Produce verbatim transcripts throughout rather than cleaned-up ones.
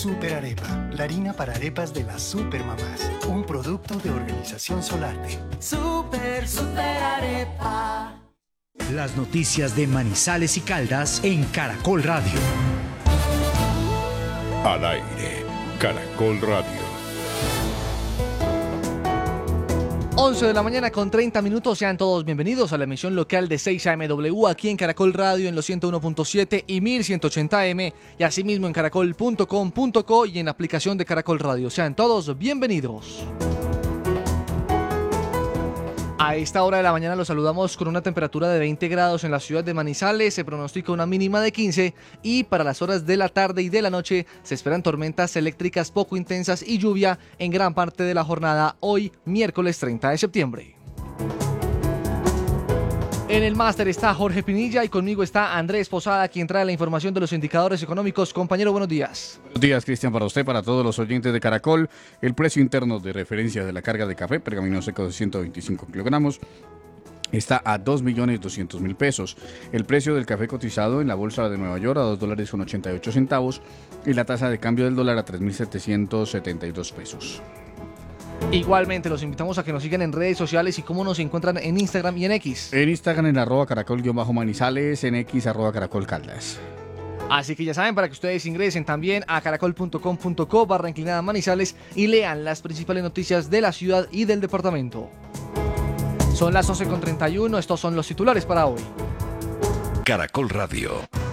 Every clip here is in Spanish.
Super Arepa, la harina para arepas de las supermamás. Un producto de Organización Solarte. Super, super arepa. Las noticias de Manizales y Caldas en Caracol Radio. Al aire, Caracol Radio. once de la mañana con treinta minutos, sean todos bienvenidos a la emisión local de seis A M W aquí en Caracol Radio en los ciento uno punto siete y mil ciento ochenta A M y asimismo en caracol punto com punto co y en la aplicación de Caracol Radio. Sean todos bienvenidos. A esta hora de la mañana los saludamos con una temperatura de veinte grados en la ciudad de Manizales, se pronostica una mínima de quince y para las horas de la tarde y de la noche se esperan tormentas eléctricas poco intensas y lluvia en gran parte de la jornada hoy, miércoles treinta de septiembre. En el máster está Jorge Pinilla y conmigo está Andrés Posada, quien trae la información de los indicadores económicos. Compañero, buenos días. Buenos días, Cristian, para usted, para todos los oyentes de Caracol. El precio interno de referencia de la carga de café, pergamino seco de ciento veinticinco kilogramos, está a dos millones doscientos mil pesos. El precio del café cotizado en la bolsa de Nueva York a dos dólares con ochenta y ocho centavos y la tasa de cambio del dólar a tres mil setecientos setenta y dos pesos. Igualmente los invitamos a que nos sigan en redes sociales y cómo nos encuentran en Instagram y en X. En Instagram en arroba caracol-manizales, en X arroba caracol caldas. Así que ya saben, para que ustedes ingresen también a caracol punto com punto co barra inclinada Manizales y lean las principales noticias de la ciudad y del departamento. Son las once con treinta y uno, estos son los titulares para hoy. Caracol Radio.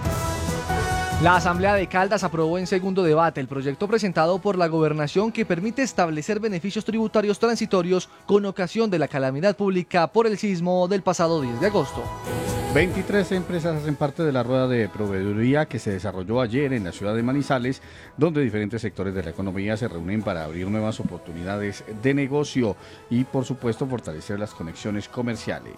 La Asamblea de Caldas aprobó en segundo debate el proyecto presentado por la Gobernación que permite establecer beneficios tributarios transitorios con ocasión de la calamidad pública por el sismo del pasado diez de agosto. veintitrés empresas hacen parte de la rueda de proveeduría que se desarrolló ayer en la ciudad de Manizales, donde diferentes sectores de la economía se reúnen para abrir nuevas oportunidades de negocio y, por supuesto, fortalecer las conexiones comerciales.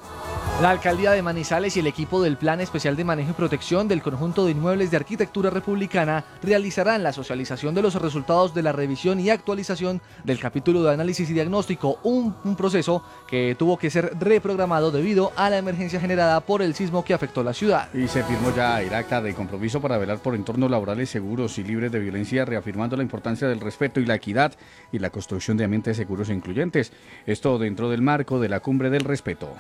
La Alcaldía de Manizales y el equipo del Plan Especial de Manejo y Protección del Conjunto de Inmuebles de Arquitectura Republicana realizarán la socialización de los resultados de la revisión y actualización del capítulo de análisis y diagnóstico, un, un proceso que tuvo que ser reprogramado debido a la emergencia generada por el sismo que afectó la ciudad. Y se firmó ya el acta de compromiso para velar por entornos laborales seguros y libres de violencia, reafirmando la importancia del respeto y la equidad y la construcción de ambientes seguros e incluyentes. Esto dentro del marco de la Cumbre del Respeto.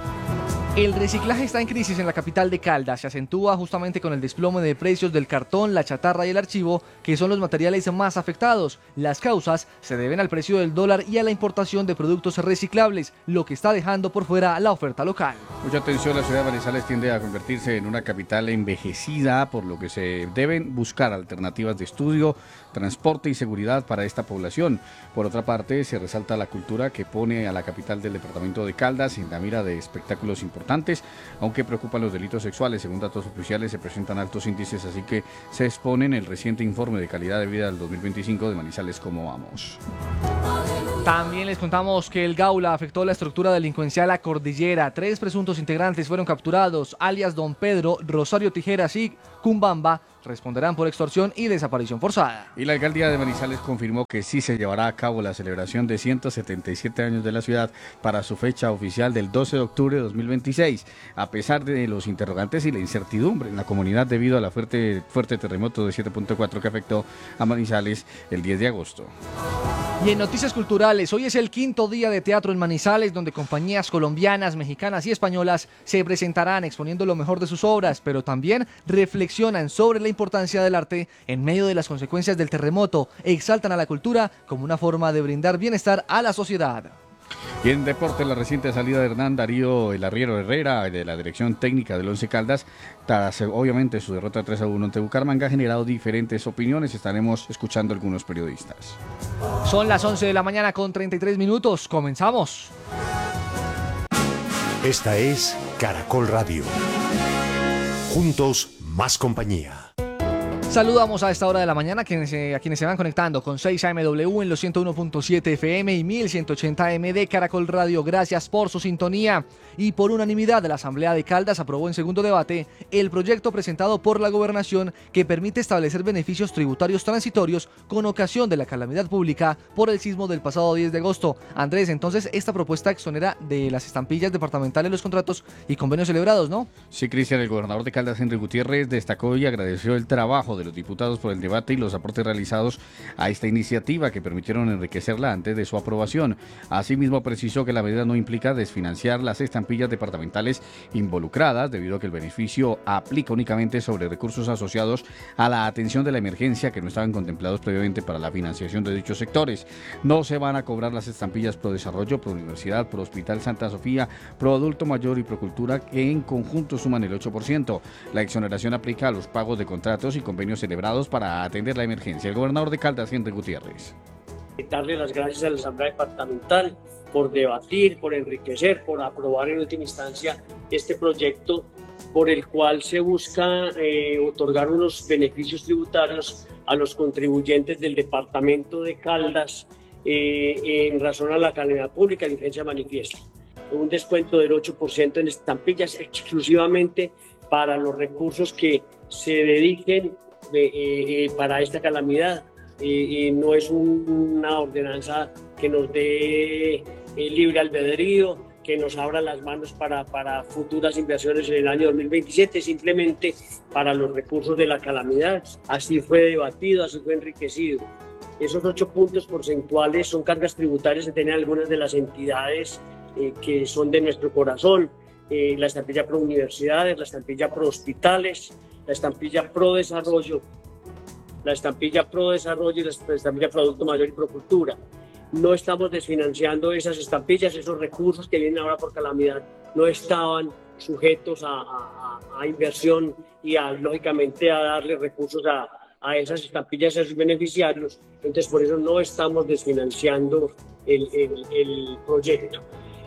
El reciclaje está en crisis en la capital de Caldas. Se acentúa justamente con el desplome de precios del cartón, la chatarra y el archivo, que son los materiales más afectados. Las causas se deben al precio del dólar y a la importación de productos reciclables, lo que está dejando por fuera la oferta local. Mucha atención, la ciudad de Manizales tiende a convertirse en una capital envejecida, por lo que se deben buscar alternativas de estudio, transporte y seguridad para esta población. Por otra parte, se resalta la cultura que pone a la capital del departamento de Caldas en la mira de espectáculos importantes. Aunque preocupan los delitos sexuales, según datos oficiales se presentan altos índices, así que se expone en el reciente informe de calidad de vida del dos mil veinticinco de Manizales Como Vamos. También les contamos que el Gaula afectó la estructura delincuencial La Cordillera. Tres presuntos integrantes fueron capturados, alias Don Pedro, Rosario Tijeras y Cumbamba, responderán por extorsión y desaparición forzada. Y la alcaldía de Manizales confirmó que sí se llevará a cabo la celebración de ciento setenta y siete años de la ciudad para su fecha oficial del doce de octubre de dos mil veintiséis, a pesar de los interrogantes y la incertidumbre en la comunidad debido a la fuerte, fuerte terremoto de siete punto cuatro que afectó a Manizales el diez de agosto. Y en noticias culturales, hoy es el quinto día de teatro en Manizales, donde compañías colombianas, mexicanas y españolas se presentarán exponiendo lo mejor de sus obras, pero también reflexionan sobre la importancia del arte en medio de las consecuencias del terremoto, exaltan a la cultura como una forma de brindar bienestar a la sociedad. Y en deporte, la reciente salida de Hernán Darío El Arriero Herrera de la dirección técnica del Once Caldas, tras obviamente su derrota tres a uno ante Bucaramanga, ha generado diferentes opiniones. Estaremos escuchando a algunos periodistas. Son las once de la mañana con treinta y tres minutos. Comenzamos. Esta es Caracol Radio. Juntos, más compañía. Saludamos a esta hora de la mañana a quienes, a quienes se van conectando con seis A M W en los ciento uno punto siete F M y mil ciento ochenta A M de Caracol Radio. Gracias por su sintonía. Y por unanimidad, la Asamblea de Caldas aprobó en segundo debate el proyecto presentado por la Gobernación que permite establecer beneficios tributarios transitorios con ocasión de la calamidad pública por el sismo del pasado diez de agosto. Andrés, entonces esta propuesta exonera de las estampillas departamentales los contratos y convenios celebrados, ¿no? Sí, Cristian, el gobernador de Caldas, Henry Gutiérrez, destacó y agradeció el trabajo de de los diputados por el debate y los aportes realizados a esta iniciativa que permitieron enriquecerla antes de su aprobación. Asimismo, precisó que la medida no implica desfinanciar las estampillas departamentales involucradas, debido a que el beneficio aplica únicamente sobre recursos asociados a la atención de la emergencia que no estaban contemplados previamente para la financiación de dichos sectores. No se van a cobrar las estampillas Pro Desarrollo, Pro Universidad, Pro Hospital Santa Sofía, Pro Adulto Mayor y Pro Cultura, que en conjunto suman el ocho por ciento. La exoneración aplica a los pagos de contratos y convenios celebrados para atender la emergencia. El gobernador de Caldas, Henry Gutiérrez. Darle las gracias a la Asamblea Departamental por debatir, por enriquecer, por aprobar en última instancia este proyecto por el cual se busca eh, otorgar unos beneficios tributarios a los contribuyentes del departamento de Caldas eh, en razón a la calamidad pública, licencia manifiesta. Un descuento del ocho por ciento en estampillas exclusivamente para los recursos que se dediquen de, eh, para esta calamidad. Eh, eh, no es un, una ordenanza que nos dé eh, libre albedrío, que nos abra las manos para, para futuras inversiones en el año dos mil veintisiete, simplemente para los recursos de la calamidad. Así fue debatido, así fue enriquecido. Esos ocho puntos porcentuales son cargas tributarias que tienen algunas de las entidades eh, que son de nuestro corazón. Eh, la estampilla Pro Universidades, la estampilla Pro Hospitales, la estampilla Pro Desarrollo, la estampilla Pro Desarrollo y la estampilla Pro Adulto Mayor y Pro Cultura. No estamos desfinanciando esas estampillas, esos recursos que vienen ahora por calamidad no estaban sujetos a, a, a inversión y a, lógicamente, a darle recursos a, a esas estampillas, a esos beneficiarios. Entonces, por eso no estamos desfinanciando el, el, el proyecto.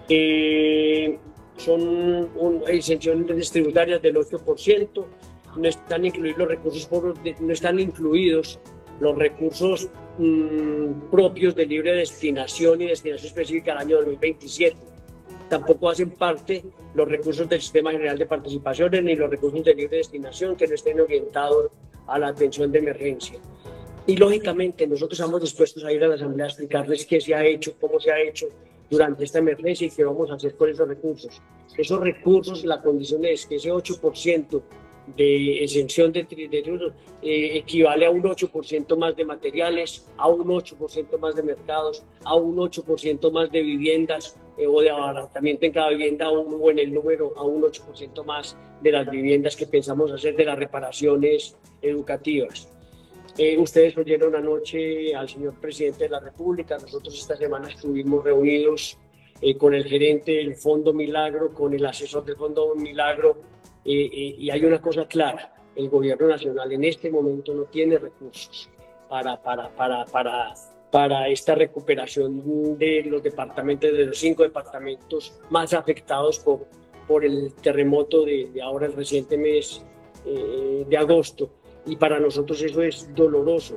Eh, son un, exenciones tributarias del ocho por ciento, no están incluidos los recursos por, no están incluidos los recursos mmm, propios de libre destinación y destinación específica al año dos mil veintisiete. Tampoco hacen parte los recursos del Sistema General de Participaciones ni los recursos de libre destinación que no estén orientados a la atención de emergencia. Y lógicamente nosotros estamos dispuestos a ir a la Asamblea a explicarles qué se ha hecho, cómo se ha hecho durante esta emergencia y qué vamos a hacer con esos recursos. Esos recursos, la condición es que ese ocho por ciento de exención de tributos eh, equivale a un ocho por ciento más de materiales, a un ocho por ciento más de mercados, a un ocho por ciento más de viviendas eh, o de abaratamiento en cada vivienda un, o en el número, a un ocho por ciento más de las viviendas que pensamos hacer, de las reparaciones educativas. Eh, ustedes oyeron anoche al señor presidente de la República. Nosotros esta semana estuvimos reunidos eh, con el gerente del Fondo Milagro, con el asesor del Fondo Milagro, eh, eh, y hay una cosa clara: el gobierno nacional en este momento no tiene recursos para, para, para, para, para esta recuperación de los departamentos, de los cinco departamentos más afectados por, por el terremoto de, de ahora el reciente mes eh, de agosto. Y para nosotros eso es doloroso.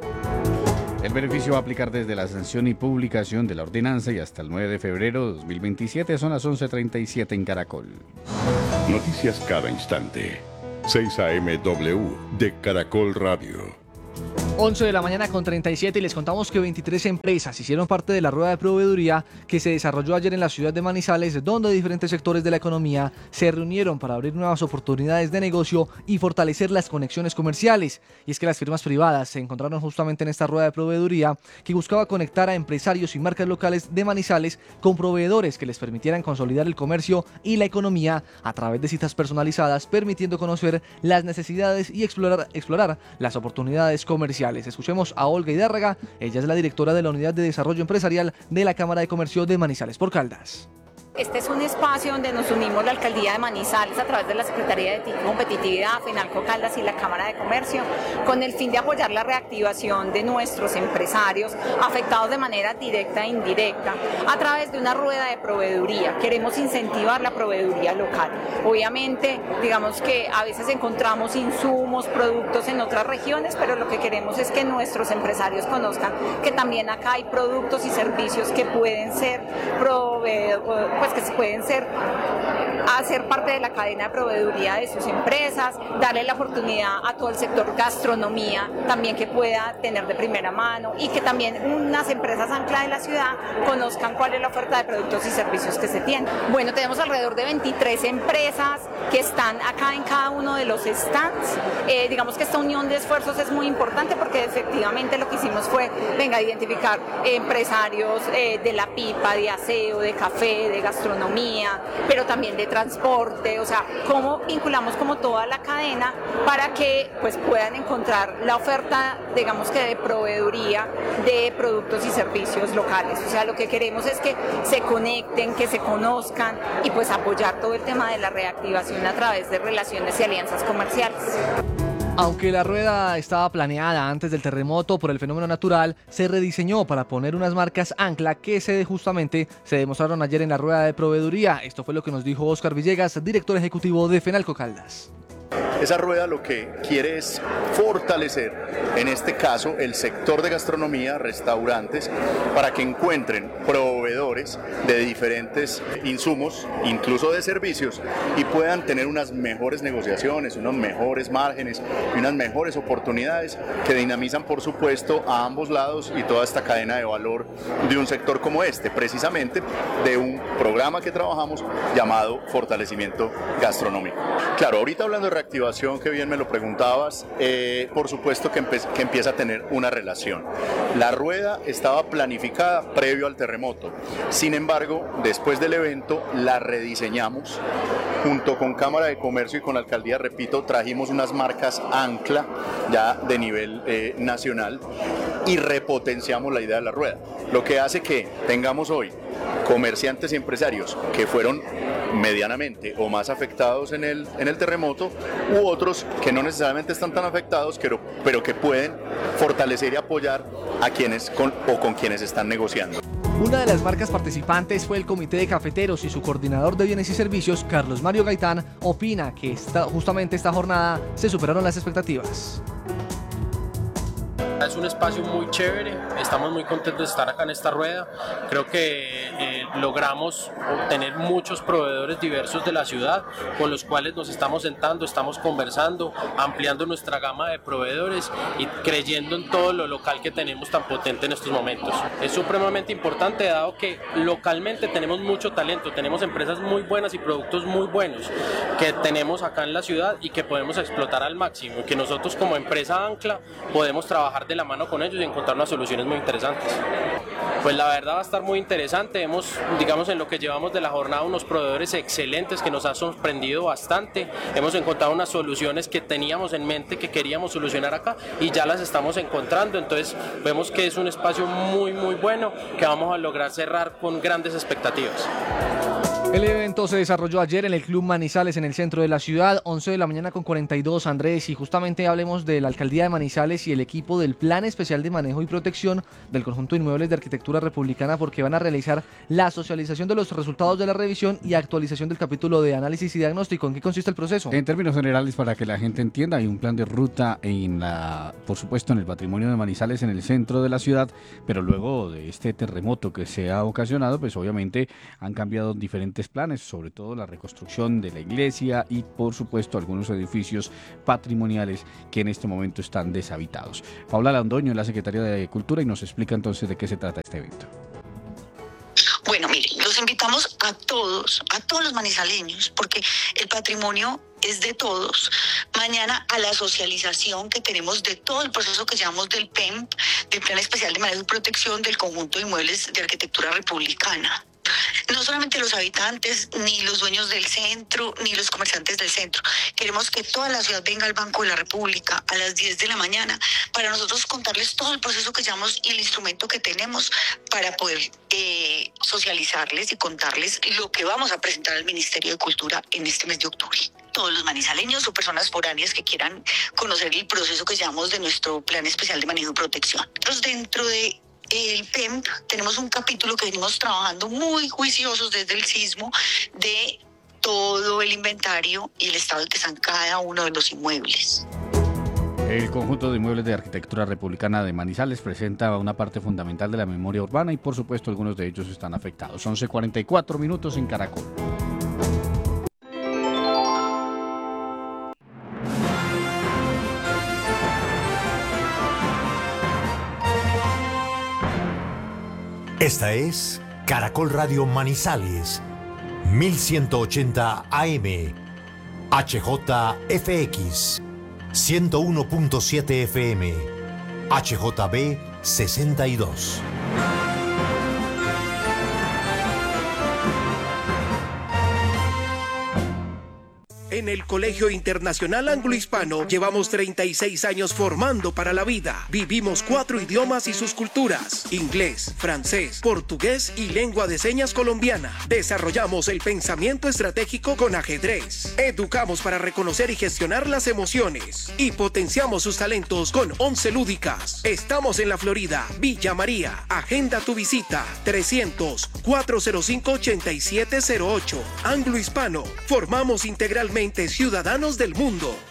El beneficio va a aplicar desde la sanción y publicación de la ordenanza y hasta el nueve de febrero de dos mil veintisiete. Son las once treinta y siete en Caracol. Noticias cada instante. seis A M W de Caracol Radio. once de la mañana con treinta y siete y les contamos que veintitrés empresas hicieron parte de la rueda de proveeduría que se desarrolló ayer en la ciudad de Manizales, donde diferentes sectores de la economía se reunieron para abrir nuevas oportunidades de negocio y fortalecer las conexiones comerciales. Y es que las firmas privadas se encontraron justamente en esta rueda de proveeduría que buscaba conectar a empresarios y marcas locales de Manizales con proveedores que les permitieran consolidar el comercio y la economía a través de citas personalizadas, permitiendo conocer las necesidades y explorar, explorar las oportunidades comerciales. Escuchemos a Olga Hidárraga, ella es la directora de la Unidad de Desarrollo Empresarial de la Cámara de Comercio de Manizales por Caldas. Este es un espacio donde nos unimos la Alcaldía de Manizales a través de la Secretaría de Competitividad, Fenalco Caldas y la Cámara de Comercio, con el fin de apoyar la reactivación de nuestros empresarios afectados de manera directa e indirecta a través de una rueda de proveeduría. Queremos incentivar la proveeduría local. Obviamente, digamos que a veces encontramos insumos, productos en otras regiones, pero lo que queremos es que nuestros empresarios conozcan que también acá hay productos y servicios que pueden ser proveedores pues que pueden ser hacer parte de la cadena de proveeduría de sus empresas, darle la oportunidad a todo el sector gastronomía también que pueda tener de primera mano y que también unas empresas ancla de la ciudad conozcan cuál es la oferta de productos y servicios que se tienen. Bueno, tenemos alrededor de veintitrés empresas que están acá en cada uno de los stands. Eh, digamos que esta unión de esfuerzos es muy importante porque efectivamente lo que hicimos fue, venga, identificar eh, empresarios eh, de la pipa, de aseo, de café, de gastronomía, pero también de transporte, o sea, cómo vinculamos como toda la cadena para que pues puedan encontrar la oferta, digamos que de proveeduría de productos y servicios locales. O sea, lo que queremos es que se conecten, que se conozcan y pues apoyar todo el tema de la reactivación a través de relaciones y alianzas comerciales. Aunque la rueda estaba planeada antes del terremoto por el fenómeno natural, se rediseñó para poner unas marcas ancla que se justamente se demostraron ayer en la rueda de proveeduría. Esto fue lo que nos dijo Óscar Villegas, director ejecutivo de Fenalco Caldas. Esa rueda lo que quiere es fortalecer, en este caso, el sector de gastronomía, restaurantes, para que encuentren proveedores de diferentes insumos, incluso de servicios, y puedan tener unas mejores negociaciones, unos mejores márgenes y unas mejores oportunidades que dinamizan, por supuesto, a ambos lados y toda esta cadena de valor de un sector como este, precisamente de un programa que trabajamos llamado Fortalecimiento Gastronómico. Claro, ahorita hablando de reactivación, que bien me lo preguntabas, eh, por supuesto que, empe- que empieza a tener una relación. La rueda estaba planificada previo al terremoto, sin embargo, después del evento la rediseñamos, junto con Cámara de Comercio y con la Alcaldía, repito, trajimos unas marcas ancla ya de nivel eh, nacional y repotenciamos la idea de la rueda, lo que hace que tengamos hoy comerciantes y empresarios que fueron medianamente o más afectados en el, en el terremoto, u otros que no necesariamente están tan afectados, pero, pero que pueden fortalecer y apoyar a quienes con, o con quienes están negociando. Una de las marcas participantes fue el Comité de Cafeteros y su coordinador de bienes y servicios, Carlos Mario Gaitán, opina que esta, justamente esta jornada se superaron las expectativas. Es un espacio muy chévere, estamos muy contentos de estar acá en esta rueda. Creo que eh, logramos obtener muchos proveedores diversos de la ciudad con los cuales nos estamos sentando, estamos conversando, ampliando nuestra gama de proveedores y creyendo en todo lo local que tenemos tan potente en estos momentos. Es supremamente importante dado que localmente tenemos mucho talento, tenemos empresas muy buenas y productos muy buenos que tenemos acá en la ciudad y que podemos explotar al máximo y que nosotros como empresa ancla podemos trabajar de la mano con ellos y encontrar unas soluciones muy interesantes. Pues la verdad va a estar muy interesante. Hemos, digamos, en lo que llevamos de la jornada unos proveedores excelentes que nos han sorprendido bastante. Hemos encontrado unas soluciones que teníamos en mente que queríamos solucionar acá y ya las estamos encontrando. Entonces vemos que es un espacio muy muy bueno que vamos a lograr cerrar con grandes expectativas. El evento se desarrolló ayer en el Club Manizales en el centro de la ciudad, once de la mañana con cuarenta y dos, Andrés, y justamente hablemos de la Alcaldía de Manizales y el equipo del Plan Especial de Manejo y Protección del Conjunto de Inmuebles de Arquitectura Republicana, porque van a realizar la socialización de los resultados de la revisión y actualización del capítulo de análisis y diagnóstico. ¿En qué consiste el proceso? En términos generales, para que la gente entienda, hay un plan de ruta en la, por supuesto, en el patrimonio de Manizales, en el centro de la ciudad, pero luego de este terremoto que se ha ocasionado, pues obviamente han cambiado diferentes planes, sobre todo la reconstrucción de la iglesia y por supuesto algunos edificios patrimoniales que en este momento están deshabitados. Paula Londoño es la secretaria de Cultura y nos explica entonces de qué se trata este evento. Bueno, miren, los invitamos a todos, a todos los manizaleños, porque el patrimonio es de todos. Mañana a la socialización que tenemos de todo el proceso que llamamos del P E M P, del Plan Especial de Manejo y Protección del Conjunto de Inmuebles de Arquitectura Republicana. No solamente los habitantes, ni los dueños del centro, ni los comerciantes del centro. Queremos que toda la ciudad venga al Banco de la República a las diez de la mañana para nosotros contarles todo el proceso que llevamos y el instrumento que tenemos para poder eh, socializarles y contarles lo que vamos a presentar al Ministerio de Cultura en este mes de octubre. Todos los manizaleños o personas foráneas que quieran conocer el proceso que llevamos de nuestro Plan Especial de Manejo y Protección. Entonces, dentro de el P E M P tenemos un capítulo que venimos trabajando muy juiciosos desde el sismo de todo el inventario y el estado en que están cada uno de los inmuebles. El conjunto de inmuebles de arquitectura republicana de Manizales presenta una parte fundamental de la memoria urbana y por supuesto algunos de ellos están afectados. once cuarenta y cuatro minutos en Caracol. Esta es Caracol Radio Manizales, mil ciento ochenta A M, H J F X, ciento uno punto siete F M, H J B sesenta y dos. En el Colegio Internacional Anglo-Hispano llevamos treinta y seis años formando para la vida. Vivimos cuatro idiomas y sus culturas: inglés, francés, portugués y lengua de señas colombiana. Desarrollamos el pensamiento estratégico con ajedrez. Educamos para reconocer y gestionar las emociones. Y potenciamos sus talentos con once lúdicas. Estamos en la Florida, Villa María. Agenda tu visita: trescientos, cuatrocientos cinco, ochenta y siete cero ocho. Anglo-Hispano. Formamos integralmente ciudadanos del mundo.